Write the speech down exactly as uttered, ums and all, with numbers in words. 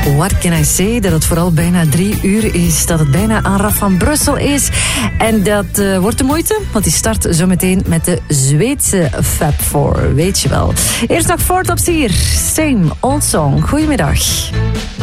What can I say? Dat het vooral bijna drie uur is. Dat het bijna aan Raf van Brussel is. En dat uh, wordt de moeite, want die start zometeen met de Zweedse Fab Four. Weet je wel. Eerst nog Four Tops hier. Same Old Song. Goedemiddag.